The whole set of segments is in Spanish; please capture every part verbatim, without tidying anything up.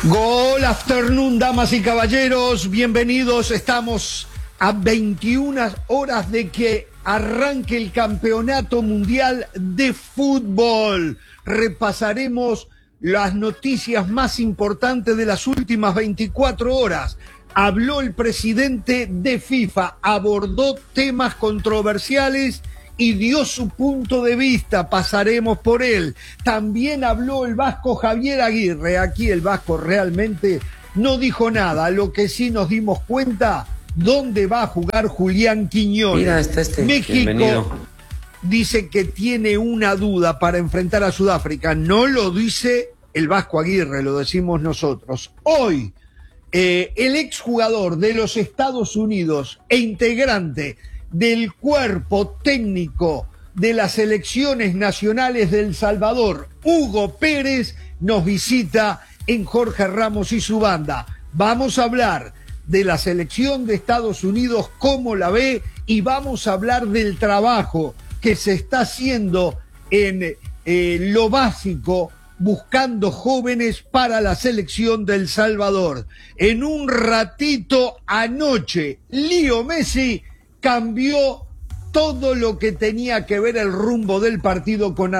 Gol afternoon, damas y caballeros, bienvenidos. Estamos a veintiuna horas de que arranque el Campeonato Mundial de Fútbol. Repasaremos las noticias más importantes de las últimas veinticuatro horas. Habló el presidente de FIFA, abordó temas controversiales y dio su punto de vista, pasaremos por él. También habló el vasco Javier Aguirre. Aquí el vasco realmente no dijo nada, lo que sí nos dimos cuenta, dónde va a jugar Julián Quiñones. Mira, está este. México Bienvenido. Dice que tiene una duda para enfrentar a Sudáfrica. No lo dice el vasco Aguirre, lo decimos nosotros. Hoy, eh, el exjugador de los Estados Unidos e integrante del cuerpo técnico de las selecciones nacionales de El Salvador, Hugo Pérez, nos visita en Jorge Ramos y su banda. Vamos a hablar de la selección de Estados Unidos, cómo la ve, y vamos a hablar del trabajo que se está haciendo en eh, lo básico, buscando jóvenes para la selección de El Salvador. En un ratito, anoche, Leo Messi cambió todo lo que tenía que ver el rumbo del partido con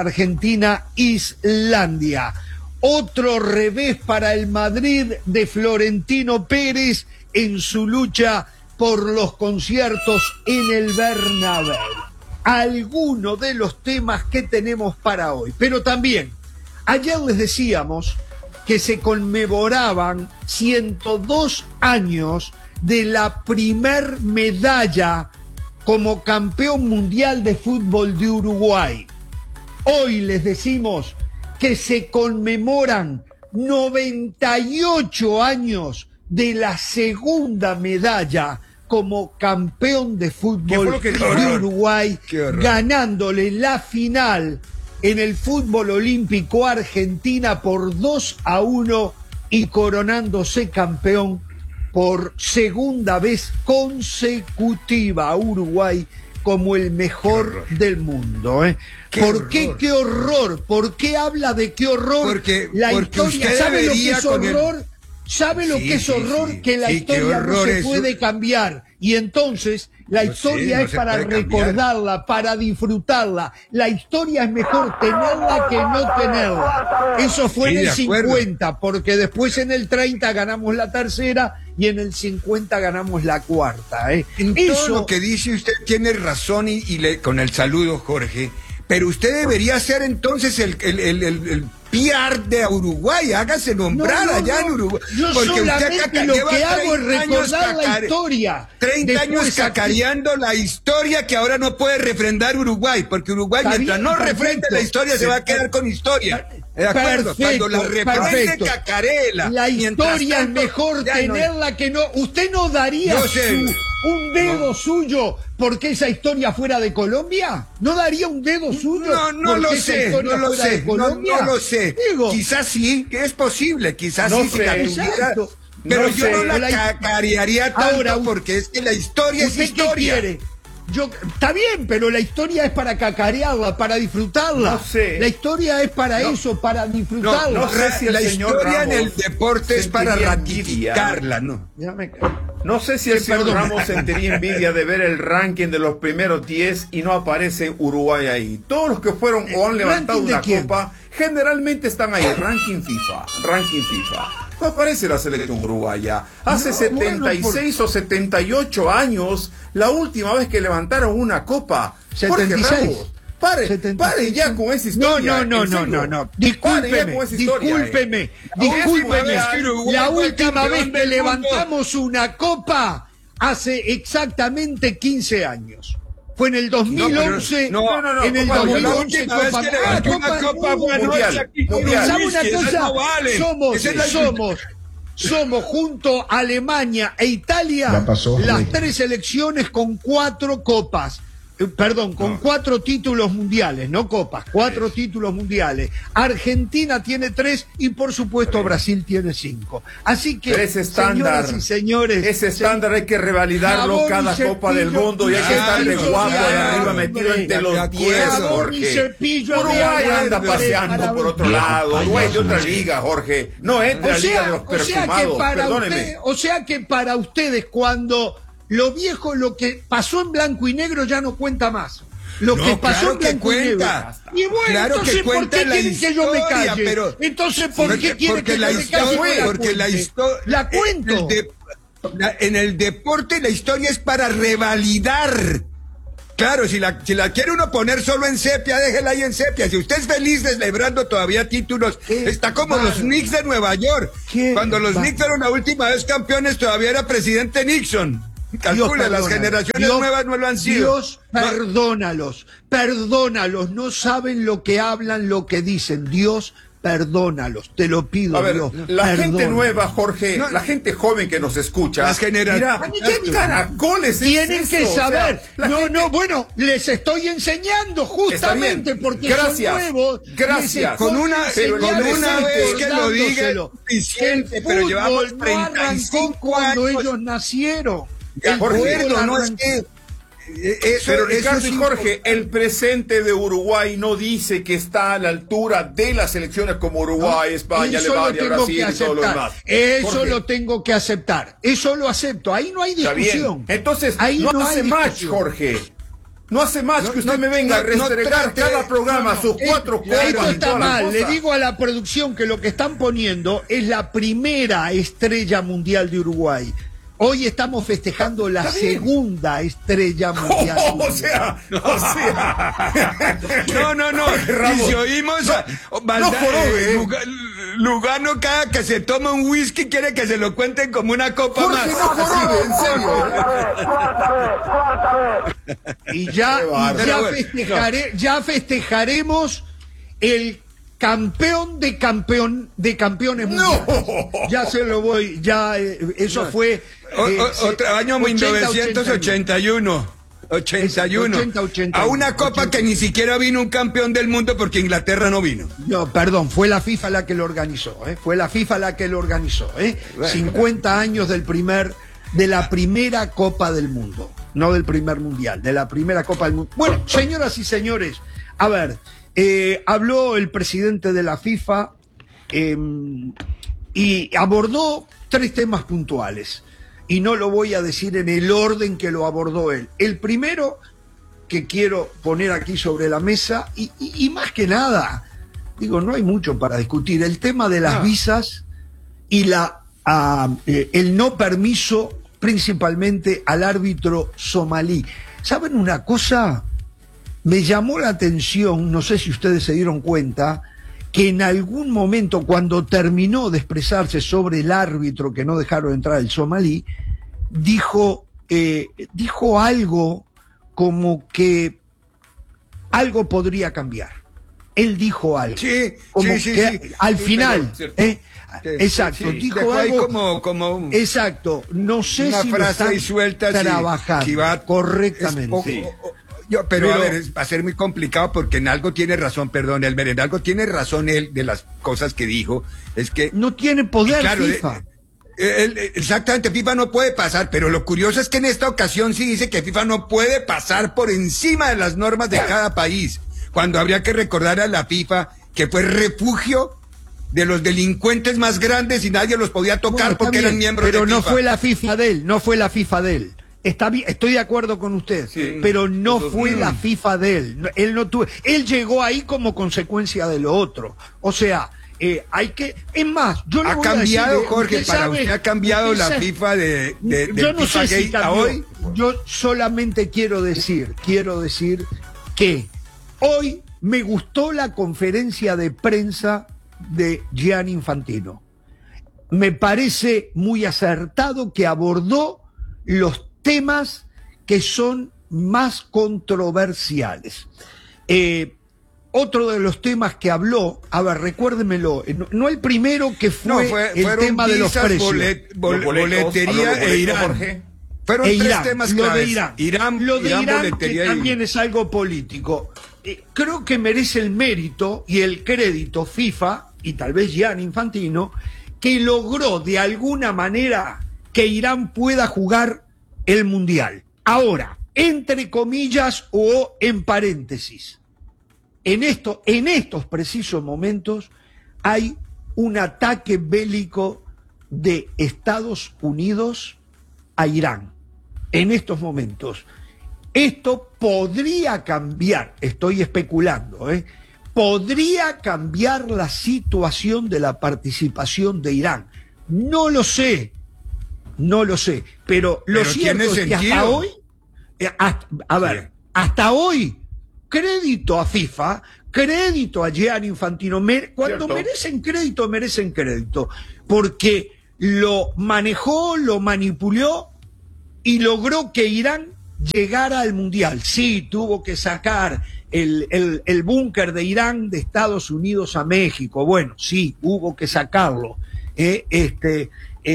Argentina-Islandia. Otro revés para el Madrid de Florentino Pérez en su lucha por los conciertos en el Bernabéu. Algunos de los temas que tenemos para hoy. Pero también, ayer les decíamos que se conmemoraban ciento dos años de la primer medalla como campeón mundial de fútbol de Uruguay. Hoy les decimos que se conmemoran noventa y ocho años de la segunda medalla como campeón de fútbol que de Uruguay, ganándole la final en el fútbol olímpico a Argentina por dos a uno y coronándose campeón por segunda vez consecutiva a Uruguay como el mejor del mundo. ¿eh? Qué ¿Por horror. qué qué horror? ¿Por qué habla de qué horror? Porque, la porque historia, usted ¿sabe lo que es con horror? el... ¿Sabe lo Sí, que es sí, horror? sí. Que la Sí, historia no horror se es... puede cambiar. Y entonces la No historia sé, no es se para puede cambiar. recordarla, para disfrutarla. La historia es mejor tenerla que no tenerla. Eso fue Sí, en el de acuerdo. cincuenta, porque después en el treinta ganamos la tercera y en el cincuenta ganamos la cuarta. ¿eh? En Eso... todo lo que dice usted tiene razón y, y le, con el saludo, Jorge. Pero usted debería ser entonces el, el, el, el, el P R de Uruguay, hágase nombrar No, no, allá no. en Uruguay. Yo porque solamente usted caca- lo lleva que hago es treinta años recordar la cacare- historia. treinta Después años aquí- cacareando la historia que ahora no puede refrendar Uruguay, porque Uruguay Está mientras bien, no perfecto. refrende la historia se va a quedar con historia. ¿De acuerdo? Perfecto, Cuando la refrende perfecto. cacarela. La Mientras historia es tanto, mejor ya no- tenerla que no. Usted no daría Yo sé. su- un dedo No. suyo porque esa historia fuera de Colombia. ¿No daría un dedo suyo? No, no porque lo esa sé, historia no lo fuera sé, de no, Colombia? no lo sé. Digo, Quizás sí, que es posible, quizás No sí, si sé, la tuviera, exacto. pero No yo sé, no la la- cacarearía tanto Ahora, porque es que la historia es ¿usted qué historia. quiere? Yo, está bien, pero la historia es para cacarearla, para disfrutarla. No sé. La historia es para No. eso, para No, disfrutarla. no sé si el la señor historia en Ramos el deporte es para sentiría envidia. ratificarla, ¿no? Ya me- No sé si el Sí, señor perdón. Ramos sentiría envidia de ver el ranking de los primeros diez y no aparece Uruguay ahí. Todos los que fueron o han levantado ¿ranking de una quién? copa generalmente están ahí, ranking FIFA, ranking FIFA. No aparece la selección uruguaya. Hace No, setenta y seis bueno, o setenta y ocho años, la última vez que levantaron una copa. Jorge setenta y seis. Ramos, pare, setenta y seis. pare ya con esa No, historia. no, no, en no, serio. no, no. Pare ya Discúlpeme, con esa historia, eh. discúlpeme, Última discúlpeme. vez que Uruguay La fue última campeón vez que del levantamos una copa hace exactamente quince años. Fue en el dos mil once, No, pero- no, no, no, en el Copa dos mil Mundial. once, La última Copa, vez que ah, levantó Copa una del Copa Mundo. fue Mundial. anoche aquí con Mundial. ¿Sabe una whisky, esas cosa? no valen. Somos, Esa es la- somos, somos junto a Alemania e Italia Ya pasó, las Javier. tres selecciones con cuatro copas. perdón, con No. cuatro títulos mundiales, no copas, cuatro Sí. títulos mundiales. Argentina tiene tres y por supuesto Bien. Brasil tiene cinco. Así que, Pero ese estándar, señoras y señores, ese estándar hay que revalidarlo Jabón y cada Copa del cepillo, Mundo y hay que estar de cepillo guapo de ahí arriba hombre. metido entre De los acuerdo. diez, Jabón y Jorge. cepillo de Uruguay anda hombre paseando para por otro un- lado. Uruguay de otra Dios. liga, Jorge. No entra O a la liga de sea, los o sea que perfumados. para Perdóneme. usted, o sea que para ustedes cuando lo viejo, lo que pasó en blanco y negro ya no cuenta más. Lo No, que pasó claro en que blanco y negro. cuenta. Y bueno, Claro que entonces ¿por cuenta qué la quieren que yo me historia, calle? pero- Entonces ¿por Porque- qué quieren porque que la yo me calle? historia, y no la porque la cuente? historia, La cuento. En el, de- la- en el deporte la historia es para revalidar. Claro, si la, si la quiere uno poner solo en sepia, déjela ahí en sepia. Si usted es feliz celebrando todavía títulos, Qué está como los bárbaro. Knicks de Nueva York. Qué Cuando los bárbaro. Knicks fueron la última vez campeones, todavía era presidente Nixon. Calcula, las perdónalos. generaciones Dios- nuevas no lo han sido. Dios, No- perdónalos, perdónalos, no saben lo que hablan, lo que dicen. Dios, perdónalos, te lo pido, A ver, Dios. la gente perdónalos. nueva, Jorge, No, la gente joven que nos escucha, Las generaciones- dirá, ¿qué caracoles es Tienen que eso? O sea, saber. la no, gente- no, bueno, les estoy enseñando justamente bien. porque Gracias. son nuevos. Gracias. les estoy Con una, Pero con el una presente, vez que lo diga es recordándoselo. suficiente, El pero llevamos fútbol no treinta y arrancó cinco cuando años. ellos nacieron. De El acuerdo, fútbol no es arrancó- que eh, eso, Pero eso Ricardo es y Jorge, el presente de Uruguay no dice que está a la altura de las selecciones como Uruguay, España, Eso lo Alemania, tengo Brasil que y todo lo aceptar. demás. Eso Jorge, lo tengo que aceptar. Eso lo acepto. Ahí no hay está discusión. bien. Entonces, Ahí no, no hace hay match, discusión. Jorge. No hace más No, que usted no, me venga a no, no restregar trate- cada programa sus Eh, cuatro Esto copas y está toda la mal. Le cosa. digo a la producción que lo que están poniendo es la primera estrella mundial de Uruguay. Hoy estamos festejando la está bien. segunda estrella mundial. de o Uruguay. sea, o sea. No, no, no. Ramos, Y si oímos a Valda- no jorobe, eh, eh. Luga- Lugano cada que se toma un whisky quiere que se lo cuenten como una copa Jorge, más. no jorobe, en serio. Y ya, Qué y bárbaro. ya, Bueno, festejaré- ya festejaremos el campeón de campeón de campeones No. mundiales. Ya se lo voy, ya eh, eso fue O- eh, o- se- otro año ochenta, mil novecientos ochenta y uno. ochenta y uno. ochenta, ochenta y A uno. una copa ochenta. que ni siquiera vino un campeón del mundo porque Inglaterra no vino. No, perdón, fue la FIFA la que lo organizó, ¿eh? Fue la FIFA la que lo organizó, ¿eh? cincuenta años del primer, de la primera Copa del Mundo, no del primer Mundial, de la primera Copa del Mundo. Bueno, señoras y señores, a ver, eh, habló el presidente de la FIFA eh, y abordó tres temas puntuales, y no lo voy a decir en el orden que lo abordó él. El primero que quiero poner aquí sobre la mesa, y, y- y más que nada, digo, no hay mucho para discutir, el tema de las Ah. visas y la ah, eh, el no permiso principalmente al árbitro somalí. ¿Saben una cosa? Me llamó la atención, no sé si ustedes se dieron cuenta, que en algún momento cuando terminó de expresarse sobre el árbitro que no dejaron entrar el somalí, dijo, eh, dijo algo como que algo podría cambiar. Él dijo algo. Sí, como sí, sí, que sí. al Sí, final, pero- ¿eh? Sí, Exacto, sí, dijo dejó ahí algo. como, como Exacto, no sé una si lo frase están ahí suelta. sí, trabajando que va- correctamente. es poco- Sí. o- o- yo, pero, Pero- a ver, es- va a ser muy complicado porque en algo tiene razón, perdón, Elmer, en algo tiene razón él de las cosas que dijo. Es que No tiene poder Claro, FIFA. de- eh, él- eh, exactamente, FIFA no puede pasar, pero lo curioso es que en esta ocasión sí dice que FIFA no puede pasar por encima de las normas de cada país, cuando habría que recordar a la FIFA que fue refugio de los delincuentes más grandes y nadie los podía tocar Bueno, está porque bien, eran miembros pero de no FIFA. fue la FIFA de él, no fue la FIFA de él. Está bien, estoy de acuerdo con usted, Sí, pero no eso- fue mm. la FIFA de él. No, Él no tuvo, él llegó ahí como consecuencia de lo otro. O sea, eh, hay que, es más, yo le Ha voy a cambiado, decir, eh, Jorge, usted para sabe- usted ha cambiado usted la sabe- FIFA de, de, yo del no FIFA sé si Gate a cambió. hoy. Yo solamente quiero decir, quiero decir que hoy me gustó la conferencia de prensa de Gianni Infantino. Me parece muy acertado que abordó los temas que son más controversiales. Eh, otro de los temas que habló, a ver, recuérdemelo, eh, no, no el primero que fue, No, fue, el fueron tema de los visas, precios. bolet- bol- Los boletos, boletería habló de e boletos, Irán. Jorge. Fueron e tres Irán, temas lo claves. de Irán, Irán, lo de Irán, Irán, boletería que y- también es algo político. Eh, creo que merece el mérito y el crédito FIFA y tal vez Gianni Infantino, que logró de alguna manera que Irán pueda jugar el Mundial. Ahora, entre comillas o en paréntesis, en, esto, en estos precisos momentos hay un ataque bélico de Estados Unidos a Irán. En estos momentos. Esto podría cambiar, estoy especulando, ¿eh? podría cambiar la situación de la participación de Irán. No lo sé, no lo sé, pero lo Pero cierto tiene es que hasta sentido. hoy, eh, hasta- a ver, Sí. hasta hoy, crédito a FIFA, crédito a Gianni Infantino, me- cuando Cierto. merecen crédito, merecen crédito, porque lo manejó, lo manipuló y logró que Irán llegara al Mundial. Sí, tuvo que sacar el, el, el búnker de Irán de Estados Unidos a México. Bueno, sí, hubo que sacarlo. Eh, este,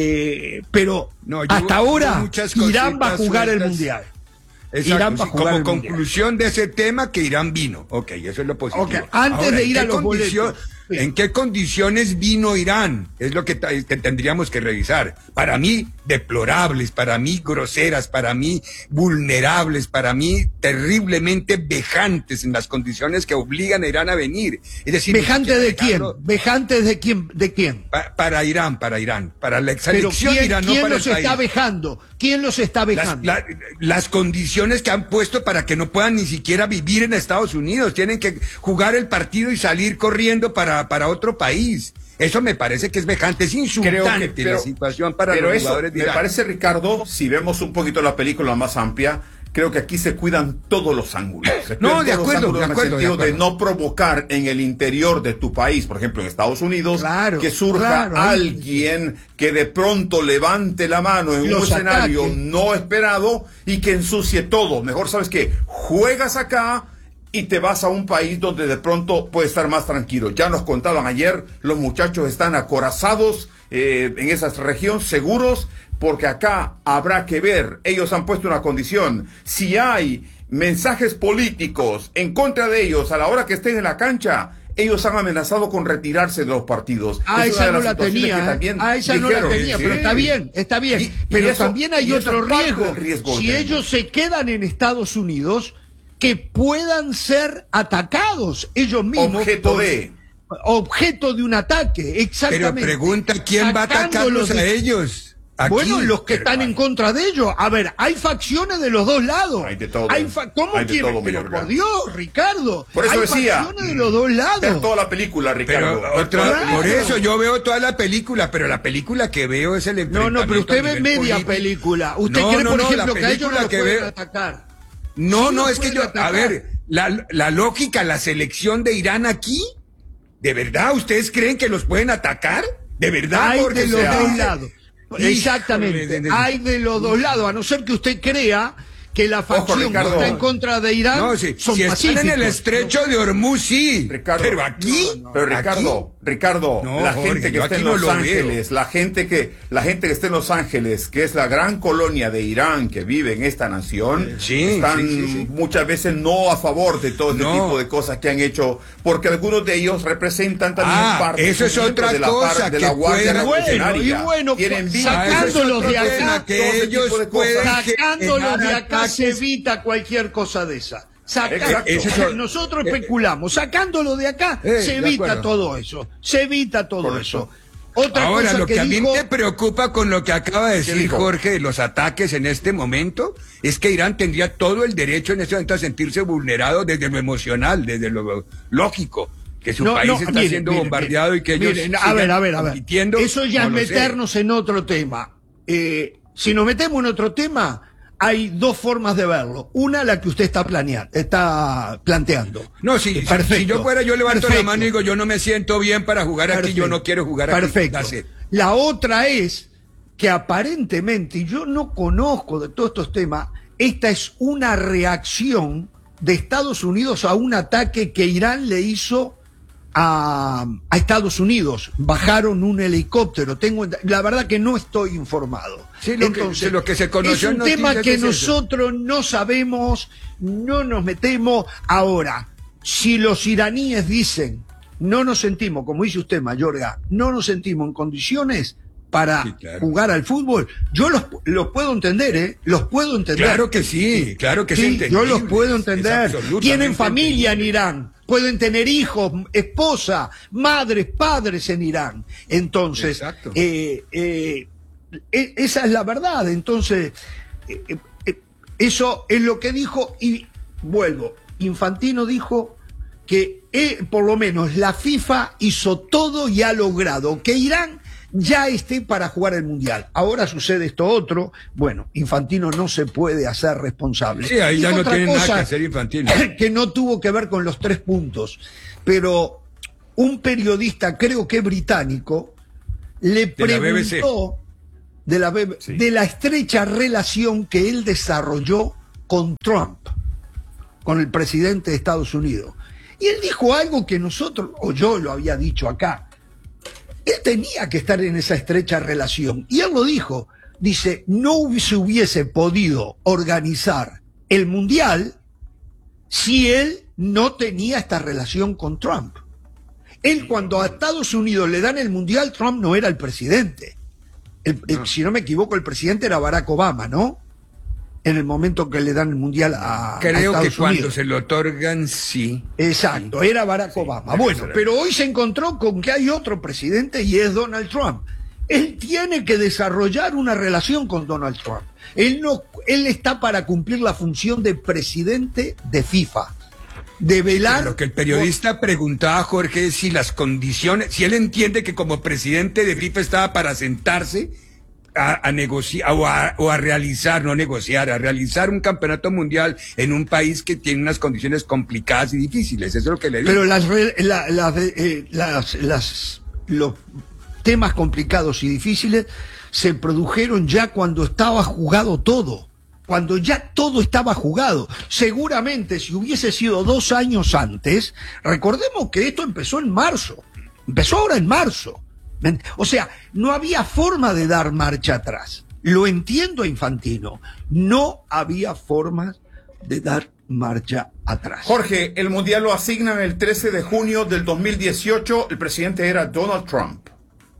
eh, pero No, yo- hasta hubo ahora muchas Irán va a cositas jugar el sueltas. Mundial. Exacto, Irán va a sí, jugar como el Mundial. conclusión de ese tema que Irán vino. Ok, eso es lo positivo. Ok, antes Ahora, de ¿en ir a qué los condicio- boletos? Sí. ¿En qué condiciones vino Irán? Es lo que, ta- que tendríamos que revisar. Para mí, deplorables, para mí, groseras, para mí, vulnerables, para mí, terriblemente vejantes en las condiciones que obligan a Irán a venir. Es decir, ¿Vejante ni de siquiera quién? dejarlo- ¿Vejante de quién? ¿De quién? pa- para Irán, para Irán, para la Pero selección ¿quién, Irán, no quién para los el país. está vejando? ¿Quién los está Las, vejando? la- las condiciones que han puesto para que no puedan ni siquiera vivir en Estados Unidos. Tienen que jugar el partido y salir corriendo para, para otro país. Eso me parece que es vejante, es insultante pero- la situación para pero los eso, jugadores de me Irán. parece, Ricardo, si vemos un poquito la película más amplia, creo que aquí se cuidan todos los ángulos. Se No, cuidan de todos los acuerdo, ángulos de en el acuerdo, de sentido de, acuerdo. no provocar en el interior de tu país, por ejemplo en Estados Unidos, Claro, que surja claro, ahí- alguien que de pronto levante la mano en un Los escenario ataque. no esperado y que ensucie todo. Mejor, ¿sabes qué? Juegas acá y te vas a un país donde de pronto puedes estar más tranquilo. Ya nos contaban ayer, los muchachos están acorazados eh, en esa región, seguros, porque acá habrá que ver, ellos han puesto una condición, si hay mensajes políticos en contra de ellos a la hora que estén en la cancha, ellos han amenazado con retirarse de los partidos. Ah, Es una esa de no las la situaciones que tenía, ¿eh? también Ah, esa no la dijeron. tenía, Sí. pero está bien, está bien. Y- y pero eso- también hay y eso otro es parte riesgo. del riesgo Si que tenemos. ellos se quedan en Estados Unidos, que puedan ser atacados ellos mismos. Objeto por- de- Objeto de un ataque, Pero exactamente. pregunta, ¿quién va a atacarlos Sacándolos de- a ellos? Aquí. Bueno, los que están en Pero- contra de ellos. A ver, hay facciones de los dos lados. Hay de todo. fa- ¿Cómo Hay de quieren? todo, Pero Mayorga. por Dios, Ricardo. Por eso hay decía, facciones de los dos lados. Ver toda la película, Ricardo. Pero Ver otra- toda la Claro. por película. eso yo veo toda la película, pero la película que veo es el No, enfrentamiento. no, pero usted a ve nivel media político. película. ¿Usted No, cree, no, por no, la ejemplo, que a ellos no película los que pueden veo- atacar? No, Sí no, los es que pueden yo, a atacar. ver, la, la lógica, la selección de Irán aquí, ¿de verdad ustedes creen que los pueden atacar? ¿De verdad? Hay Porque de los se dos dice- lados. Híjole, Exactamente. de- de- Hay de los dos lados. A no ser que usted crea que la facción que Ricardo. está en contra de Irán No, sí, son si están en el pacíficos. estrecho de Hormuz, sí. Ricardo, pero aquí, no, no, pero Ricardo, Ricardo, No, la Jorge, gente que yo está en aquí no Los lo Ángeles, la gente que, la gente que está en Los Ángeles, que es la gran colonia de Irán que vive en esta nación, Sí, están sí, sí, sí. muchas veces no a favor de todo este No. tipo de cosas que han hecho, porque algunos de ellos representan también Ah, parte eso es son miembros otra de la cosa, par- de la que Guardia puedan- Bueno, Revolucionaria. y bueno, Tienen pues, vínculos, sacándolos Ah, ese es de otro acá, tema, que todo ese ellos tipo de cosas. pueden Sacándolos de generar acá se ataques. evita cualquier cosa de esa. Saca- Exacto. Eso es- Nosotros especulamos, sacándolo de acá Eh, se de evita acuerdo. todo eso. Se evita todo Correcto. eso. Otra Ahora, cosa lo que, que, a mí dijo, me preocupa con lo que acaba de decir dijo? Jorge de los ataques en este momento es que Irán tendría todo el derecho en este momento a sentirse vulnerado desde lo emocional, desde lo lógico, que su No, país no, está mire, siendo mire, bombardeado mire, y que ellos mire, sigan a ver, a ver, a ver. compitiendo. Eso ya no es lo sé. meternos en otro tema. Eh, si nos metemos en otro tema, hay dos formas de verlo. Una, la que usted está planeando, está planteando. No, si, si- Perfecto. si yo fuera, yo levanto Perfecto. la mano y digo, yo no me siento bien para jugar aquí, yo Perfecto. no quiero jugar aquí. Perfecto. That's it. La otra es que aparentemente, y yo no conozco de todos estos temas, esta es una reacción de Estados Unidos a un ataque que Irán le hizo a, a Estados Unidos, bajaron un helicóptero. Tengo, la verdad que no estoy informado. Sí, lo Entonces, que, lo que se conoció es un tema que nosotros no sabemos, no nos metemos. Ahora, si los iraníes dicen, no nos sentimos, como dice usted, Mayorga, no nos sentimos en condiciones para sí, claro. jugar al fútbol, yo los, los puedo entender, ¿eh? Los puedo entender. Claro que sí, claro que sí. Yo los puedo entender. Tienen familia en Irán, pueden tener hijos, esposa, madres, padres en Irán. Entonces, eh, eh, esa es la verdad. Entonces, eh, eh, eso es lo que dijo. Y vuelvo, Infantino dijo que eh, por lo menos la FIFA hizo todo y ha logrado que Irán ya esté para jugar el Mundial. Ahora sucede esto otro. Bueno, Infantino no se puede hacer responsable. Sí, ahí ya no tiene nada que hacer Infantino. Que no tuvo que ver con los tres puntos. Pero un periodista, creo que británico, le preguntó de la B B C, de la estrecha relación que él desarrolló con Trump, con el presidente de Estados Unidos. Y él dijo algo que nosotros, o yo lo había dicho acá, él tenía que estar en esa estrecha relación. Y él lo dijo, dice, no se hubiese podido organizar el Mundial si él no tenía esta relación con Trump. Él, cuando a Estados Unidos le dan el Mundial, Trump no era el presidente. El, el, si no me equivoco, el presidente era Barack Obama, ¿no? En el momento que le dan el Mundial a, Creo a Estados que cuando Unidos. se lo otorgan, sí. Exacto, era Barack sí, Obama. Bueno, pero hoy se encontró con que hay otro presidente y es Donald Trump. Él tiene que desarrollar una relación con Donald Trump. Él no, él está para cumplir la función de presidente de FIFA. De velar. Lo que el periodista por... preguntaba a Jorge es si las condiciones, si él entiende que como presidente de FIFA estaba para sentarse a, a negociar o a, o a realizar, no negociar, a realizar un campeonato mundial en un país que tiene unas condiciones complicadas y difíciles. Eso es lo que le digo. Pero las, la, la, eh, las, las, los temas complicados y difíciles se produjeron ya cuando estaba jugado todo. Cuando ya todo estaba jugado. Seguramente si hubiese sido dos años antes, recordemos que esto empezó en marzo. Empezó ahora en marzo. O sea, no había forma de dar marcha atrás. Lo entiendo a Infantino. No había forma de dar marcha atrás. Jorge, el Mundial lo asignan el trece de junio del dos mil dieciocho. El presidente era Donald Trump.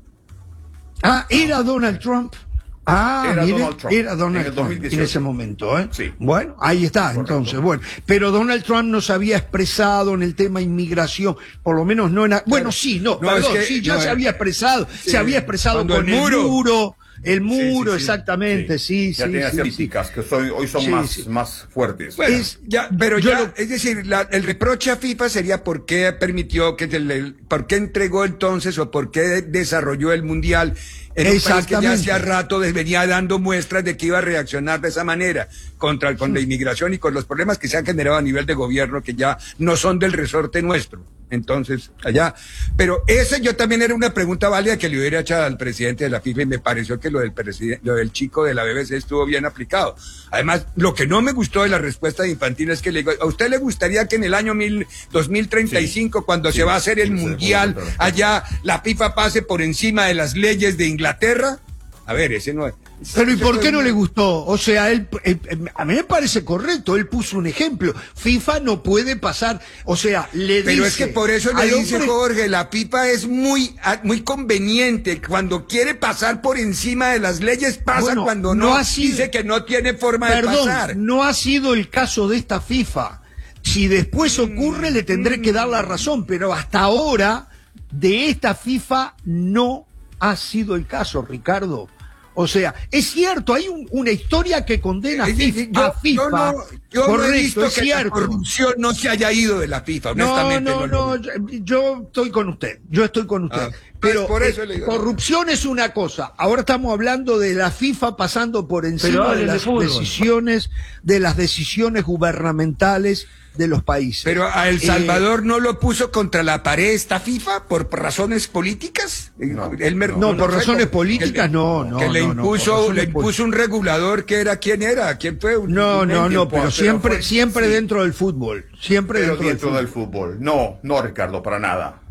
Ah, era Donald Trump. Ah, era mire, Donald Trump, era Donald en Trump en ese momento, ¿eh? Sí. Bueno, ahí está, correcto. Entonces, bueno. Pero Donald Trump no se había expresado en el tema inmigración, por lo menos no en... A... Bueno, sí, no, no perdón, es que, sí, ya no, se había expresado, sí, se había expresado con el muro, el muro, el muro sí, sí, exactamente, sí, sí. Ya sí, tenía sí, críticas sí. que soy, hoy son sí, más, sí. más fuertes. Bueno, es, ya, pero yo ya, lo... es decir, la, el reproche a FIFA sería por qué permitió que, el, el, por qué entregó entonces o por qué desarrolló el Mundial en un país que ya hacía rato venía dando muestras de que iba a reaccionar de esa manera contra con la inmigración y con los problemas que se han generado a nivel de gobierno que ya no son del resorte nuestro. Entonces, allá. Pero esa yo también era una pregunta válida que le hubiera hecho al presidente de la FIFA y me pareció que lo del, lo del chico de la B B C estuvo bien aplicado. Además, lo que no me gustó de la respuesta de Infantino es que le digo, ¿a usted le gustaría que en el año mil, dos mil treinta y cinco, sí, cuando sí, se va a hacer el sí, Mundial, sí, allá la FIFA pase por encima de las leyes de Inglaterra? A ver, ese no es... Pero ¿y por qué no le gustó? O sea, él, él, a mí me parece correcto, él puso un ejemplo. FIFA no puede pasar, o sea, le Pero dice... es que por eso le dice hombre... Jorge, la FIFA es muy, muy conveniente. Cuando quiere pasar por encima de las leyes, pasa bueno, cuando no, no sido... dice que no tiene forma Perdón, de pasar. No ha sido el caso de esta FIFA. Si después ocurre, mm, le tendré mm, que dar la razón, pero hasta ahora, de esta FIFA no ha sido el caso, Ricardo. O sea, es cierto, hay un, una historia que condena a FIFA. Yo, a FIFA. Yo, no, yo correcto, no he visto es que cierto. La corrupción no se haya ido de la FIFA, honestamente. No, no, no, no, no yo, yo estoy con usted, yo estoy con usted. Ah, pero por eso eh, le digo, corrupción no. es una cosa. Ahora estamos hablando de la FIFA pasando por encima de las de decisiones, de las decisiones gubernamentales de los países. Pero a El Salvador eh, no lo puso contra la pared esta FIFA por razones políticas. No, el, no, no, no por razones fue, políticas, le, no, no. Que le impuso, no, le impuso un regulador que era quién era, quién fue. Un, no, un no, no, pero, pero siempre, fue, siempre sí. dentro del fútbol, siempre pero dentro, dentro del, del, fútbol. del fútbol. No, no, Ricardo, para nada.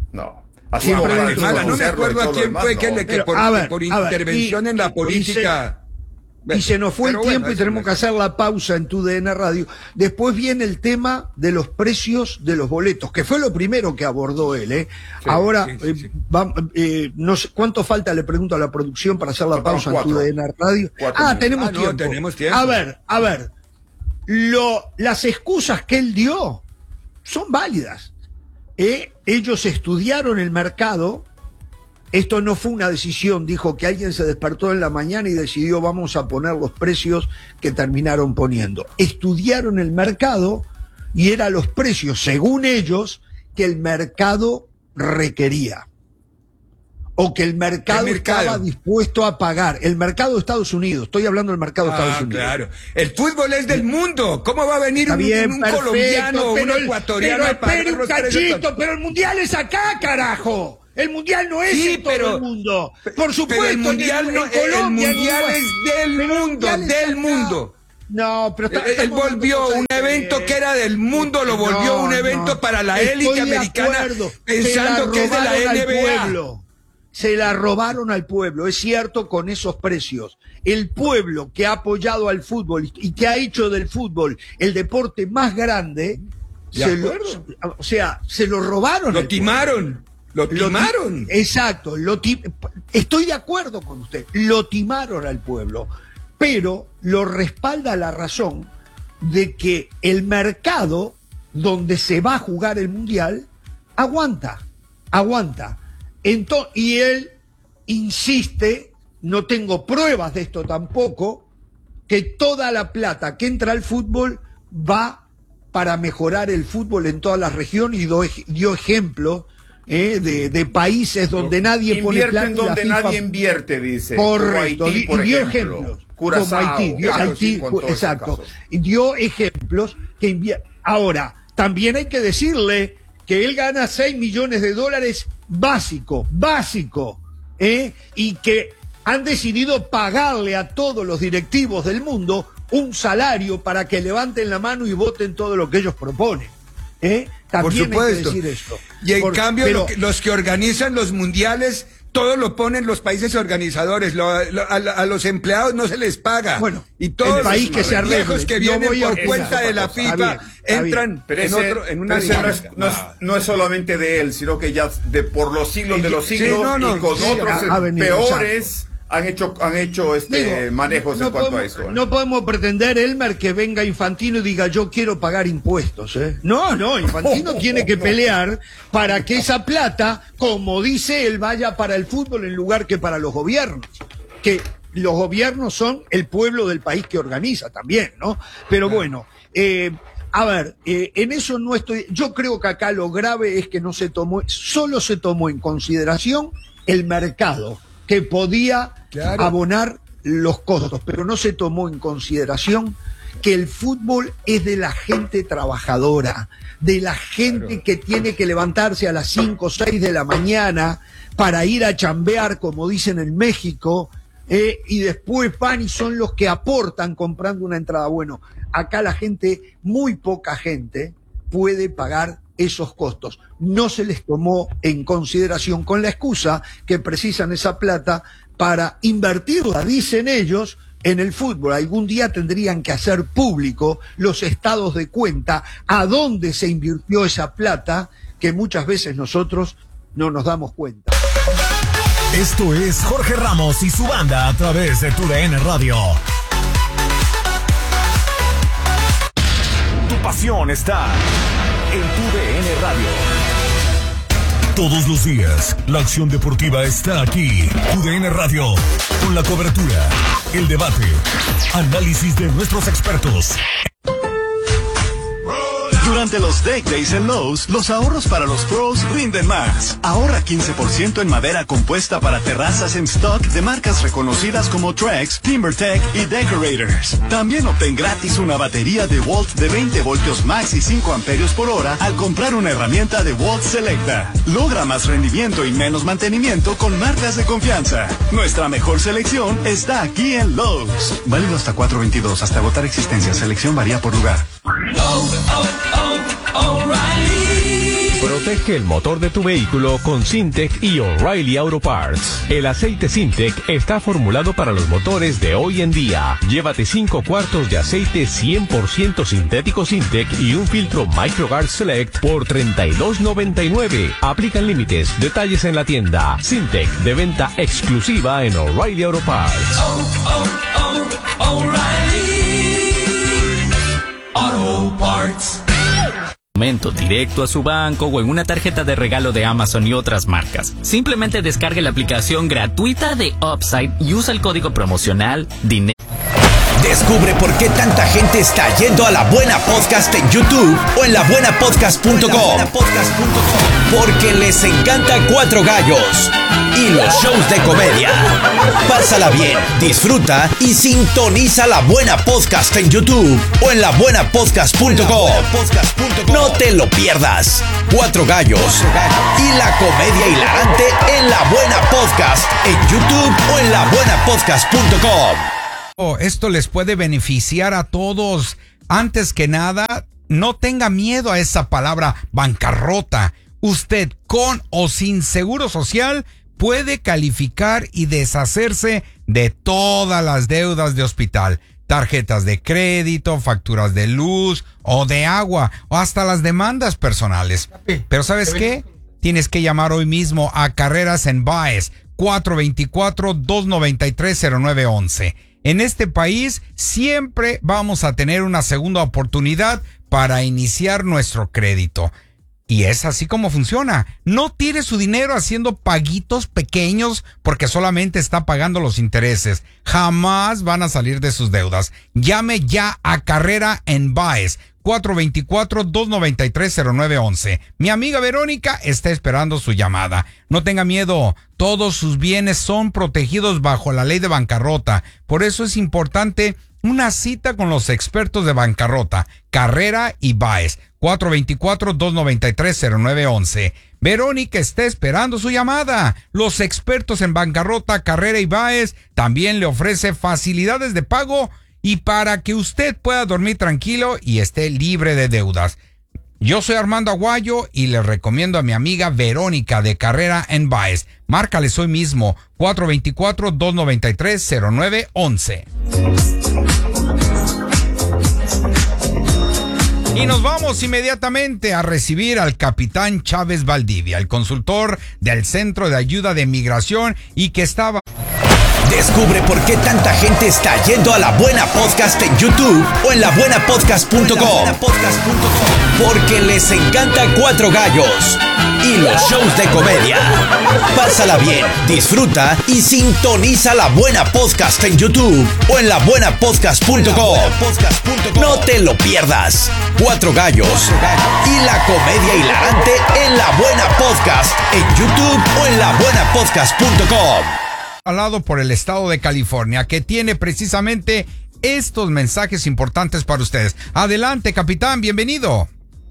No. Así Siempre como dentro Mala, de no me acuerdo a quién fue que, le, que por, a ver, por a ver, intervención y- en la y política. Y se nos fue el Pero bueno, tiempo y eso tenemos no que es- hacer la pausa en tu D N Radio. Después viene el tema de los precios de los boletos, que fue lo primero que abordó él. ¿eh? Sí, Ahora, sí, sí, eh, sí. va- eh, no sé, ¿cuánto falta? Le pregunto a la producción para hacer la Faltan pausa en tu cuatro. D N Radio. Cuatro Ah, minutos. tenemos, Ah, no, tiempo. tenemos tiempo. A ver, a ver. Lo, las excusas que él dio son válidas. ¿eh? Ellos estudiaron el mercado. Esto no fue una decisión, dijo que alguien se despertó en la mañana y decidió vamos a poner los precios que terminaron poniendo. Estudiaron el mercado y eran los precios, según ellos, que el mercado requería. O que el mercado, ¿Qué mercado? estaba dispuesto a pagar. El mercado de Estados Unidos, estoy hablando del mercado de Estados Ah, Unidos. claro. El fútbol es del mundo. ¿Cómo va a venir Está un, bien, un perfecto, colombiano o un pero el- ecuatoriano pero a pagar espere un los precios? cachito, pero el mundial es acá, carajo. El mundial no es Sí, en todo pero- el mundo. Por supuesto, Pero el mundial, en, no, en Colombia, el mundial en Uruguay. es del Pero el mundo, mundial es del acá. mundo. No, pero está, Él, él estamos hablando volvió cosas un evento que era del mundo, lo No, volvió un evento no. para la Estoy élite de americana, acuerdo. pensando Se que es de la robaron al N B A. pueblo. Se la robaron al pueblo, es cierto, con esos precios. El pueblo que ha apoyado al fútbol y que ha hecho del fútbol el deporte más grande, De se lo, acuerdo. o sea, se lo robaron. Lo al timaron, lo pueblo. Lo ti- timaron. Exacto, lo ti- estoy de acuerdo con usted, lo timaron al pueblo, pero lo respalda la razón de que el mercado donde se va a jugar el mundial aguanta, aguanta. Ento- y él insiste, no tengo pruebas de esto tampoco, que toda la plata que entra al fútbol va para mejorar el fútbol en todas las regiones y do- dio ejemplo eh, de, de países donde nadie pone Invierte plata en y la donde FIFA nadie invierte, dice. Correcto, Como Haití, y, por y dio ejemplo. ejemplos. Curazao, como Haití, dio, claro, Haití, sí, con cu- todos esos exacto. casos. Y dio ejemplos que invier- Ahora, también hay que decirle que él gana seis millones de dólares básico, básico, ¿eh? Y que han decidido pagarle a todos los directivos del mundo un salario para que levanten la mano y voten todo lo que ellos proponen. ¿eh? También Por hay supuesto. que decir esto. Y en Por- cambio, pero- lo que- los que organizan los mundiales, todo lo ponen los países organizadores. Lo- lo- a, a los empleados no se les paga. Bueno, y todos el país los que se arregle. viejos que No vienen voy a por opinar. cuenta de la Está FIFA bien, está entran bien. Pero en, ese- otro, en una pero ese no, es, dinámica. no, es, no es solamente de él, sino que ya de por los siglos de los Sí, siglos no, no, y con sí, otros ha- ha venido, peores han hecho han hecho este Digo, manejos no en cuanto podemos, a eso. ¿eh? No podemos pretender, Elmer, que venga Infantino y diga yo quiero pagar impuestos. ¿eh? No, no, Infantino tiene que pelear para que esa plata, como dice él, vaya para el fútbol en lugar que para los gobiernos. Que los gobiernos son el pueblo del país que organiza también, ¿no? Pero bueno, eh, a ver, eh, en eso no estoy. Yo creo que acá lo grave es que no se tomó, solo se tomó en consideración el mercado, que podía Claro. abonar los costos, pero no se tomó en consideración que el fútbol es de la gente trabajadora, de la gente Claro. que tiene que levantarse a las cinco o seis de la mañana para ir a chambear, como dicen en México, eh, y después van y son los que aportan comprando una entrada. Bueno, acá la gente, muy poca gente, puede pagar esos costos. No se les tomó en consideración con la excusa que precisan esa plata para invertirla, dicen ellos, en el fútbol. Algún día tendrían que hacer público los estados de cuenta a dónde se invirtió esa plata que muchas veces nosotros no nos damos cuenta. Esto es Jorge Ramos y su banda a través de tu D N Radio. Tu pasión está en tu D N Radio. Todos los días, la acción deportiva está aquí. Tu D N Radio, con la cobertura, el debate, análisis de nuestros expertos. Durante los Deck Days en Lowe's, los ahorros para los pros rinden más. Ahorra quince por ciento en madera compuesta para terrazas en stock de marcas reconocidas como Trex, TimberTech y Decorators. También obtén gratis una batería de Volt de veinte voltios max y cinco amperios por hora al comprar una herramienta de Volt Selecta. Logra más rendimiento y menos mantenimiento con marcas de confianza. Nuestra mejor selección está aquí en Lowe's. Válido hasta cuatro veintidós, hasta agotar existencia. Selección varía por lugar. Protege el motor de tu vehículo con Syntec y O'Reilly Auto Parts. El aceite Syntec está formulado para los motores de hoy en día. Llévate cinco cuartos de aceite cien por ciento sintético Syntec y un filtro MicroGuard Select por treinta y dos noventa y nueve. Aplican límites. Detalles en la tienda. Syntec, de venta exclusiva en O'Reilly Auto Parts. Oh, oh, oh, O'Reilly Auto Parts. Momento directo a su banco o en una tarjeta de regalo de Amazon y otras marcas. Simplemente descargue la aplicación gratuita de Upside y usa el código promocional dinero. Descubre por qué tanta gente está yendo a La Buena Podcast en YouTube o en la buena podcast punto com. Porque les encanta Cuatro Gallos y los shows de comedia. Pásala bien, disfruta y sintoniza La Buena Podcast en YouTube o en la buena podcast punto com. No te lo pierdas. Cuatro Gallos y la comedia hilarante en La Buena Podcast en YouTube o en la buena podcast punto com. Esto les puede beneficiar a todos. Antes que nada, no tenga miedo a esa palabra bancarrota. Usted, con o sin seguro social, puede calificar y deshacerse de todas las deudas de hospital. Tarjetas de crédito, facturas de luz o de agua, o hasta las demandas personales. Pero ¿sabes qué? Tienes que llamar hoy mismo a Carreras en Baez, cuatro dos cuatro, dos nueve tres, cero nueve once. En este país siempre vamos a tener una segunda oportunidad para iniciar nuestro crédito. Y es así como funciona. No tire su dinero haciendo paguitos pequeños porque solamente está pagando los intereses. Jamás van a salir de sus deudas. Llame ya a Carrera en Baez, cuatro dos cuatro, dos nueve tres, cero nueve once. Mi amiga Verónica está esperando su llamada. No tenga miedo. Todos sus bienes son protegidos bajo la ley de bancarrota. Por eso es importante una cita con los expertos de bancarrota. Carrera y Baez, cuatro dos cuatro, dos nueve tres, cero nueve once. Verónica está esperando su llamada. Los expertos en bancarrota, Carrera y Baez también le ofrece facilidades de pago y para que usted pueda dormir tranquilo y esté libre de deudas. Yo soy Armando Aguayo y le recomiendo a mi amiga Verónica de Carrera en Baez. Márcales hoy mismo, cuatro dos cuatro, dos nueve tres, cero nueve once. Y nos vamos inmediatamente a recibir al capitán Chávez Valdivia, el consultor del Centro de Ayuda de Migración y que estaba... Descubre por qué tanta gente está yendo a La Buena Podcast en YouTube o en la buena podcast punto com. Porque les encanta Cuatro Gallos y los shows de comedia. Pásala bien, disfruta y sintoniza La Buena Podcast en YouTube o en la buena podcast punto com. No te lo pierdas. Cuatro Gallos y la comedia hilarante en La Buena Podcast en YouTube o en la buena podcast punto com. Avalado por el estado de California, que tiene precisamente estos mensajes importantes para ustedes. Adelante, capitán, bienvenido.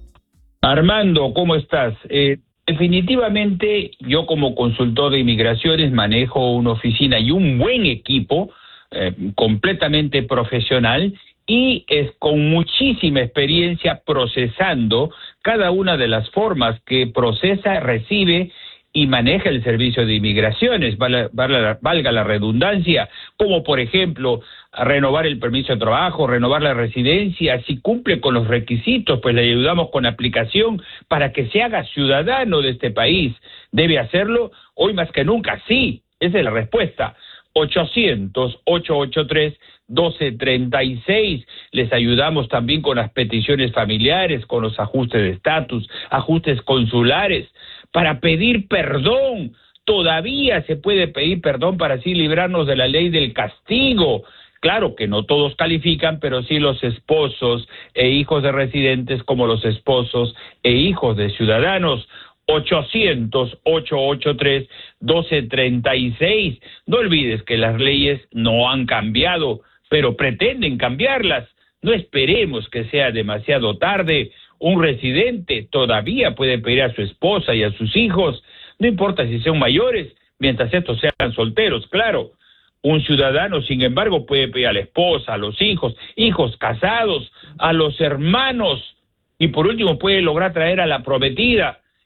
Armando, ¿cómo estás? Eh, definitivamente, yo como consultor de inmigraciones manejo una oficina y un buen equipo eh, completamente profesional y es con muchísima experiencia procesando cada una de las formas que procesa, recibe y maneja el servicio de inmigraciones, valga, valga, valga la redundancia, como por ejemplo renovar el permiso de trabajo, renovar la residencia, si cumple con los requisitos, pues le ayudamos con aplicación para que se haga ciudadano de este país. ¿Debe hacerlo? Hoy más que nunca, sí, esa es la respuesta. ochocientos, ochocientos ochenta y tres, doce treinta y seis. Les ayudamos también con las peticiones familiares, con los ajustes de estatus, ajustes consulares, para pedir perdón. Todavía se puede pedir perdón para así librarnos de la ley del castigo. Claro que no todos califican, pero sí los esposos e hijos de residentes como los esposos e hijos de ciudadanos. ochocientos, ochocientos ochenta y tres, doce treinta y seis. No olvides que las leyes no han cambiado, pero pretenden cambiarlas. No esperemos que sea demasiado tarde. Un residente todavía puede pedir a su esposa y a sus hijos, no importa si son mayores, mientras estos sean solteros, claro. Un ciudadano, sin embargo, puede pedir a la esposa, a los hijos, hijos casados, a los hermanos, y por último puede lograr traer a la prometida.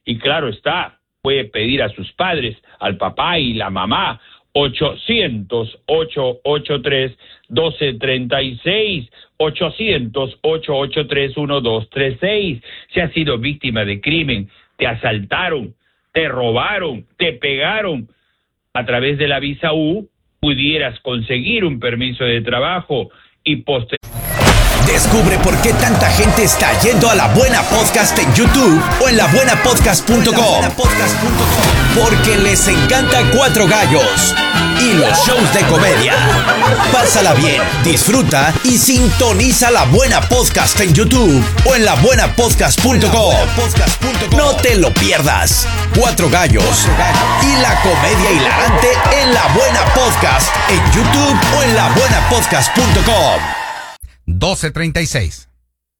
y claro está, puede pedir a sus padres, al papá y la mamá, ochocientos, ochocientos ochenta y tres, doce treinta y seis, ochocientos, ochocientos ochenta y tres, doce treinta y seis. Si has sido víctima de crimen, te asaltaron, te robaron, te pegaron, a través de la visa U pudieras conseguir un permiso de trabajo y posteriormente. Descubre por qué tanta gente está yendo a La Buena Podcast en YouTube o en la buena podcast punto com. Porque les encanta Cuatro Gallos y los shows de comedia. Pásala bien, disfruta y sintoniza La Buena Podcast en YouTube o en la buena podcast punto com. No te lo pierdas. Cuatro Gallos y la comedia hilarante en La Buena Podcast en YouTube o en la buena podcast punto com. doce treinta y seis.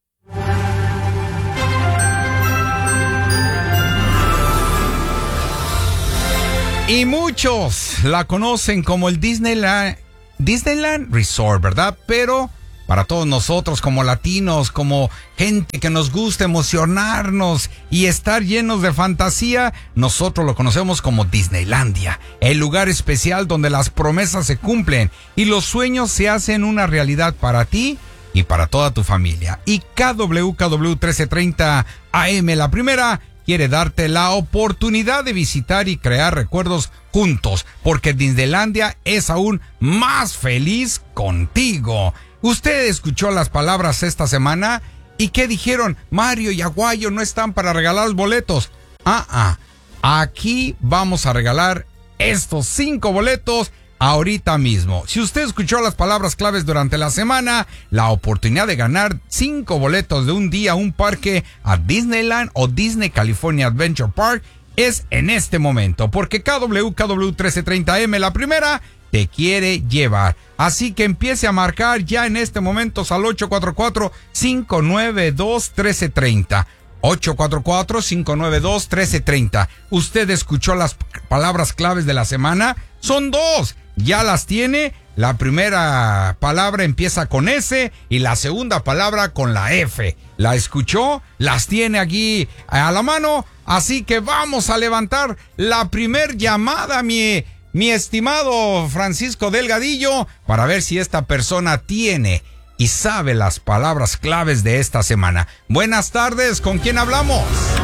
Y muchos la conocen como el Disneyland, Disneyland Resort, ¿verdad? Pero para todos nosotros como latinos, como gente que nos gusta emocionarnos y estar llenos de fantasía, nosotros lo conocemos como Disneylandia, el lugar especial donde las promesas se cumplen y los sueños se hacen una realidad para ti y para toda tu familia. Y K W K W trece treinta A M, la primera, quiere darte la oportunidad de visitar y crear recuerdos juntos, porque Disneylandia es aún más feliz contigo. Usted escuchó las palabras esta semana y ¿qué dijeron? Mario y Aguayo no están para regalar los boletos. Ah, ah, aquí vamos a regalar estos cinco boletos ahorita mismo. Si usted escuchó las palabras claves durante la semana, la oportunidad de ganar cinco boletos de un día a un parque a Disneyland o Disney California Adventure Park es en este momento, porque K W K W trece treinta A M, la primera, te quiere llevar. Así que empiece a marcar ya en este momento al ocho cuatro cuatro, cinco nueve dos, uno tres tres cero. ocho cuatro cuatro, cinco nueve dos, uno tres tres cero. ¿Usted escuchó las palabras claves de la semana? Son dos. Ya las tiene. La primera palabra empieza con S y la segunda palabra con la F. ¿La escuchó? Las tiene aquí a la mano. Así que vamos a levantar la primer llamada, mi, mi estimado Francisco Delgadillo, para ver si esta persona tiene y sabe las palabras claves de esta semana. Buenas tardes, ¿con quién hablamos?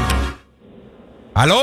¿Aló?